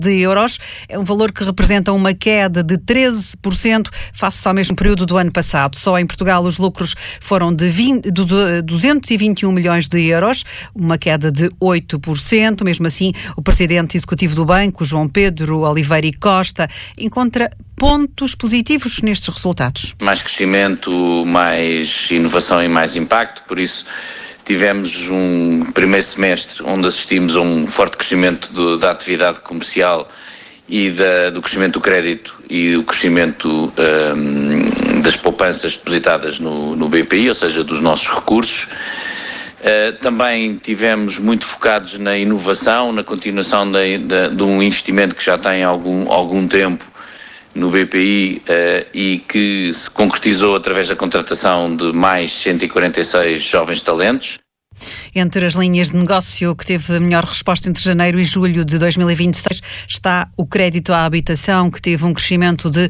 de euros. É um valor que representa uma queda de 13% face ao mesmo período do ano passado. Só em Portugal os lucros foram de 221 milhões de euros, uma queda de 8%. Mesmo assim, o presidente executivo do banco, João Pedro Oliveira e Costa, encontra pontos positivos nestes resultados. Mais crescimento, mais inovação e mais impacto, por isso tivemos um primeiro semestre onde assistimos a um forte crescimento da atividade comercial e do crescimento do crédito e o crescimento das poupanças depositadas no BPI, ou seja, dos nossos recursos. Também tivemos muito focados na inovação, na continuação de um investimento que já tem algum tempo no BPI e que se concretizou através da contratação de mais 146 jovens talentos. Entre as linhas de negócio que teve a melhor resposta entre janeiro e julho de 2026 está o crédito à habitação, que teve um crescimento de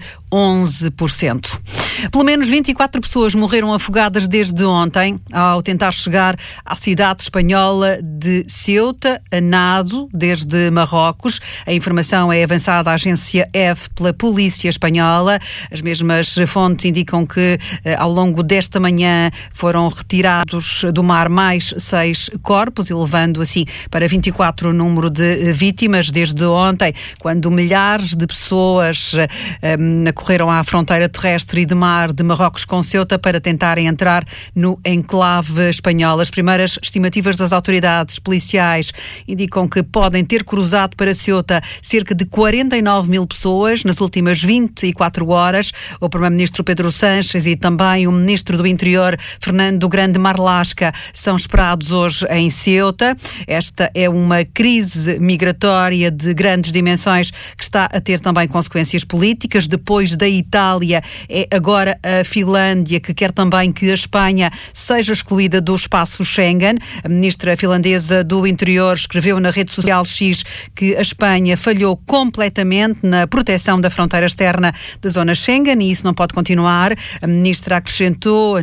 11%. Pelo menos 24 pessoas morreram afogadas desde ontem ao tentar chegar à cidade espanhola de Ceuta, a nado, desde Marrocos. A informação é avançada à agência EFE pela Polícia Espanhola. As mesmas fontes indicam que ao longo desta manhã foram retirados do mar mais 6 corpos, elevando assim para 24 o número de vítimas desde ontem, quando milhares de pessoas correram à fronteira terrestre e de mar de Marrocos com Ceuta para tentarem entrar no enclave espanhol. As primeiras estimativas das autoridades policiais indicam que podem ter cruzado para Ceuta cerca de 49 mil pessoas nas últimas 24 horas. O primeiro-ministro Pedro Sánchez e também o ministro do Interior, Fernando Grande Marlaska, são esperados hoje em Ceuta. Esta é uma crise migratória de grandes dimensões que está a ter também consequências políticas. Depois da Itália, é agora a Finlândia que quer também que a Espanha seja excluída do espaço Schengen. A ministra finlandesa do Interior escreveu na rede social X que a Espanha falhou completamente na proteção da fronteira externa da zona Schengen e isso não pode continuar. A ministra acrescentou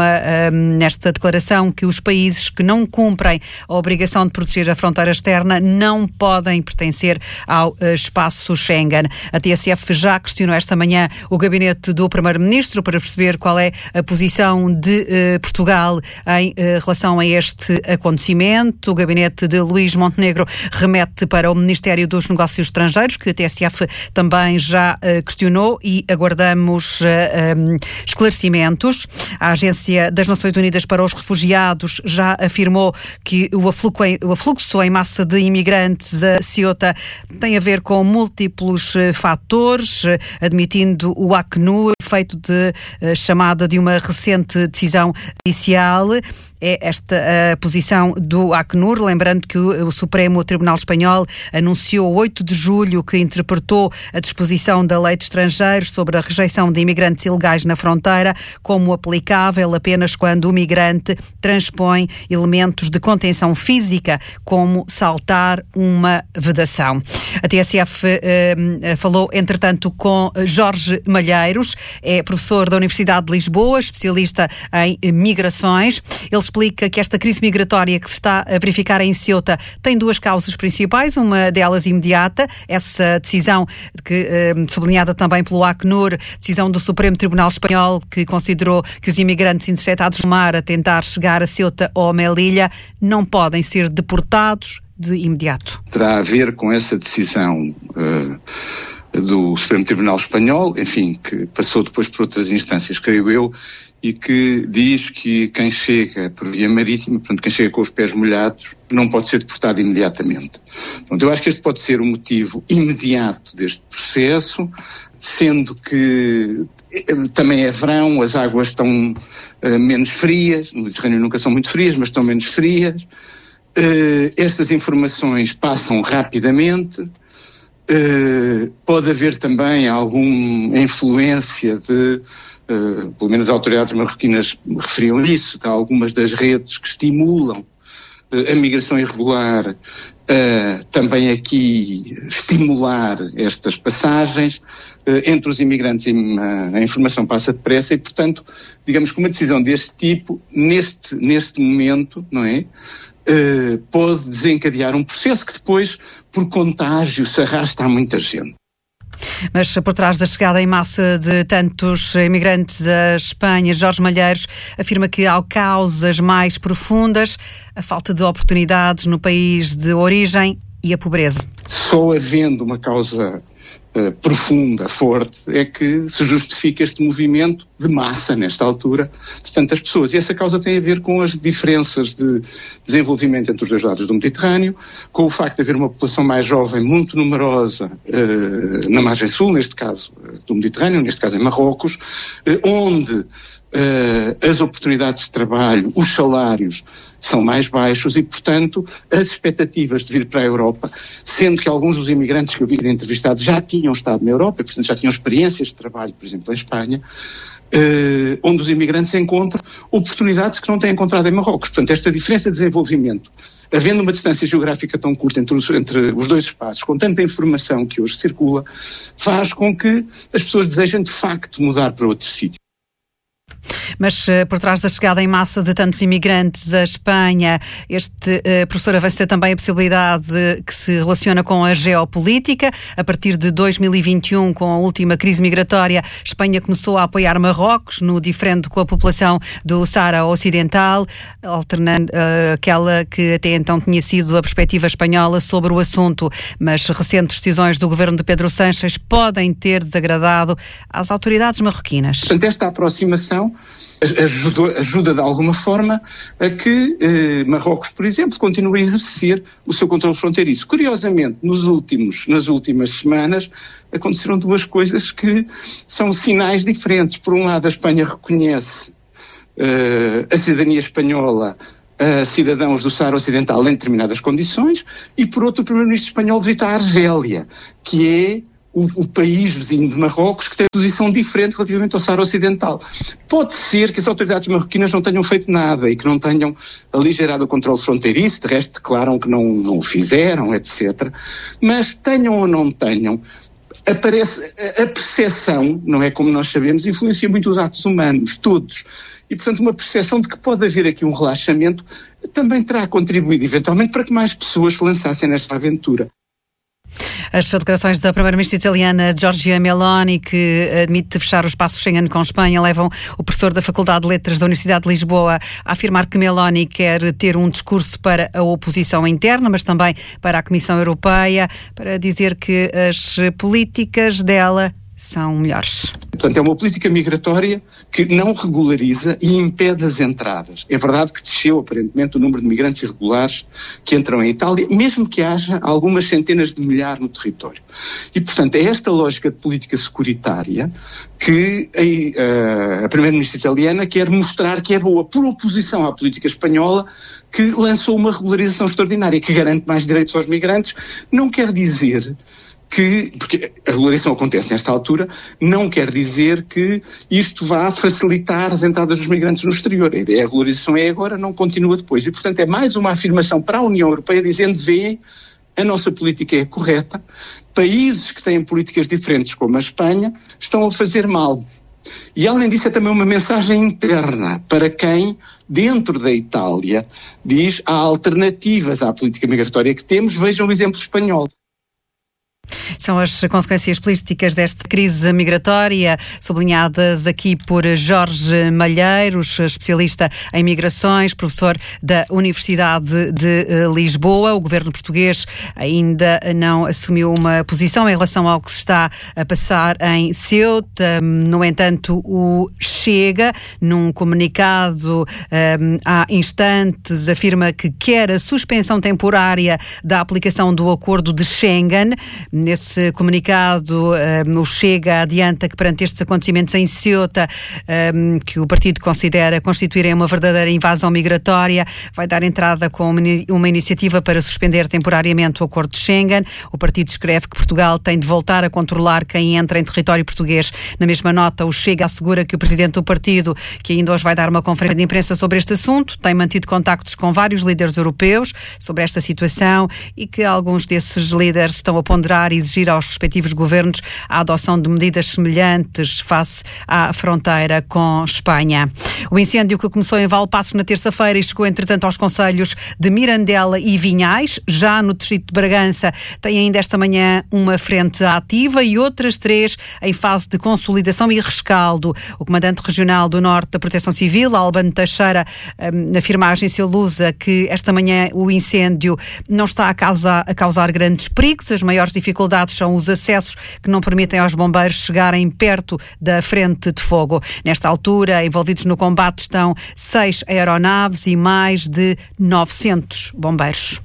nesta declaração que os países que não cumprem a obrigação de proteger a fronteira externa não podem pertencer ao espaço Schengen. A TSF já questionou esta manhã o gabinete do primeiro-ministro para perceber qual é a posição de Portugal em relação a este acontecimento. O gabinete de Luís Montenegro remete para o Ministério dos Negócios Estrangeiros, que a TSF também já questionou, e aguardamos esclarecimentos. A Agência das Nações Unidas para os Refugiados já afirmou que o afluxo em massa de imigrantes a Ceuta tem a ver com múltiplos fatores, admitindo o Acnur, feito de chamada de uma recente decisão judicial. É esta a posição do Acnur, lembrando que o Supremo Tribunal Espanhol anunciou 8 de julho que interpretou a disposição da Lei de Estrangeiros sobre a rejeição de imigrantes ilegais na fronteira como aplicável apenas quando o migrante transpõe elementos de contenção física, como saltar uma vedação. A TSF falou, entretanto, com Jorge Malheiros, é professor da Universidade de Lisboa, especialista em migrações. Ele explica que esta crise migratória que se está a verificar em Ceuta tem duas causas principais, uma delas imediata, essa decisão sublinhada também pelo Acnur, decisão do Supremo Tribunal Espanhol, que considerou que os imigrantes interceptados no mar a tentar chegar a Ceuta ou Melilla não podem ser deportados de imediato. Terá a ver com essa decisão do Supremo Tribunal Espanhol, enfim, que passou depois por outras instâncias, creio eu, e que diz que quem chega por via marítima, portanto, quem chega com os pés molhados, não pode ser deportado imediatamente. Portanto, eu acho que este pode ser o motivo imediato deste processo, sendo que também é verão, as águas estão menos frias, no Mediterrâneo nunca são muito frias, mas estão menos frias. Estas informações passam rapidamente. Pode haver também alguma influência de, pelo menos as autoridades marroquinas referiam isso, de algumas das redes que estimulam a migração irregular, também aqui estimular estas passagens. Entre os imigrantes a informação passa depressa e, portanto, digamos que uma decisão deste tipo, neste momento, não é? pode desencadear um processo que depois, por contágio, se arrasta a muita gente. Mas por trás da chegada em massa de tantos imigrantes à Espanha, Jorge Malheiros afirma que há causas mais profundas, a falta de oportunidades no país de origem e a pobreza. Só havendo uma causa profunda, forte, é que se justifica este movimento de massa, nesta altura, de tantas pessoas. E essa causa tem a ver com as diferenças de desenvolvimento entre os dois lados do Mediterrâneo, com o facto de haver uma população mais jovem, muito numerosa, na margem sul, neste caso do Mediterrâneo, neste caso em Marrocos, onde as oportunidades de trabalho, os salários são mais baixos e, portanto, as expectativas de vir para a Europa, sendo que alguns dos imigrantes que eu vi entrevistados já tinham estado na Europa, e, portanto, já tinham experiências de trabalho, por exemplo, em Espanha, onde os imigrantes encontram oportunidades que não têm encontrado em Marrocos. Portanto, esta diferença de desenvolvimento, havendo uma distância geográfica tão curta entre os dois espaços, com tanta informação que hoje circula, faz com que as pessoas desejem, de facto, mudar para outro sítio. Mas por trás da chegada em massa de tantos imigrantes à Espanha, este professor avança também a possibilidade que se relaciona com a geopolítica. A partir de 2021, com a última crise migratória, Espanha começou a apoiar Marrocos no diferendo com a população do Saara Ocidental, alternando aquela que até então tinha sido a perspectiva espanhola sobre o assunto. Mas recentes decisões do governo de Pedro Sánchez podem ter desagradado às autoridades marroquinas. Portanto, esta aproximação ajuda de alguma forma a que Marrocos, por exemplo, continue a exercer o seu controle fronteiriço. Curiosamente, nas últimas semanas aconteceram duas coisas que são sinais diferentes. Por um lado, a Espanha reconhece a cidadania espanhola a cidadãos do Saara Ocidental em determinadas condições, e por outro, o primeiro-ministro espanhol visita a Argélia, que é o país vizinho de Marrocos, que tem posição diferente relativamente ao Saara Ocidental. Pode ser que as autoridades marroquinas não tenham feito nada e que não tenham aligerado o controle fronteiriço, de resto declaram que não o fizeram, etc. Mas tenham ou não tenham, a percepção, não é como nós sabemos, influencia muito os atos humanos, todos. E, portanto, uma percepção de que pode haver aqui um relaxamento também terá contribuído, eventualmente, para que mais pessoas se lançassem nesta aventura. As declarações da primeira-ministra italiana Giorgia Meloni, que admite fechar o espaço Schengen com Espanha, levam o professor da Faculdade de Letras da Universidade de Lisboa a afirmar que Meloni quer ter um discurso para a oposição interna, mas também para a Comissão Europeia, para dizer que as políticas dela são melhores. Portanto, é uma política migratória que não regulariza e impede as entradas. É verdade que desceu, aparentemente, o número de migrantes irregulares que entram em Itália, mesmo que haja algumas centenas de milhares no território. E, portanto, é esta lógica de política securitária que a primeira-ministra italiana quer mostrar que é boa, por oposição à política espanhola, que lançou uma regularização extraordinária, que garante mais direitos aos migrantes. Não quer dizer porque a regularização acontece nesta altura, não quer dizer que isto vá facilitar as entradas dos migrantes no exterior. A ideia, a regularização é agora, não continua depois. E, portanto, é mais uma afirmação para a União Europeia dizendo, vê, a nossa política é correta, países que têm políticas diferentes, como a Espanha, estão a fazer mal. E, além disso, é também uma mensagem interna para quem, dentro da Itália, diz há alternativas à política migratória que temos, vejam o exemplo espanhol. São as consequências políticas desta crise migratória, sublinhadas aqui por Jorge Malheiros, especialista em migrações, professor da Universidade de Lisboa. O governo português ainda não assumiu uma posição em relação ao que se está a passar em Ceuta. No entanto, o Chega, num comunicado há instantes, afirma que quer a suspensão temporária da aplicação do acordo de Schengen. Nesse comunicado, o Chega adianta que perante estes acontecimentos em Ceuta, que o partido considera constituírem uma verdadeira invasão migratória, vai dar entrada com uma iniciativa para suspender temporariamente o acordo de Schengen. O partido escreve que Portugal tem de voltar a controlar quem entra em território português. Na mesma nota, o Chega assegura que o presidente do partido, que ainda hoje vai dar uma conferência de imprensa sobre este assunto, tem mantido contactos com vários líderes europeus sobre esta situação e que alguns desses líderes estão a ponderar solicitar e exigir aos respectivos governos a adoção de medidas semelhantes face à fronteira com Espanha. O incêndio que começou em Valpassos na terça-feira e chegou, entretanto, aos concelhos de Mirandela e Vinhais, já no distrito de Bragança, tem ainda esta manhã uma frente ativa e outras 3 em fase de consolidação e rescaldo. O comandante regional do Norte da Proteção Civil, Albano Teixeira, afirma à agência Lusa que esta manhã o incêndio não está a causar grandes perigos. As maiores dificuldades são os acessos que não permitem aos bombeiros chegarem perto da frente de fogo. Nesta altura, envolvidos no combate estão 6 aeronaves e mais de 900 bombeiros.